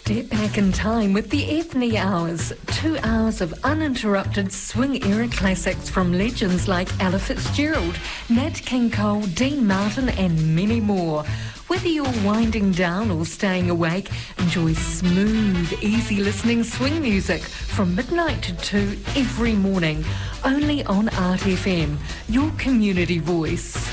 Step back in time with the Ethnie Hours. 2 hours of uninterrupted swing-era classics from legends like Ella Fitzgerald, Nat King Cole, Dean Martin and many more. Whether you're winding down or staying awake, enjoy smooth, easy listening swing music from midnight to 2 every morning. Only on Art FM, your community voice.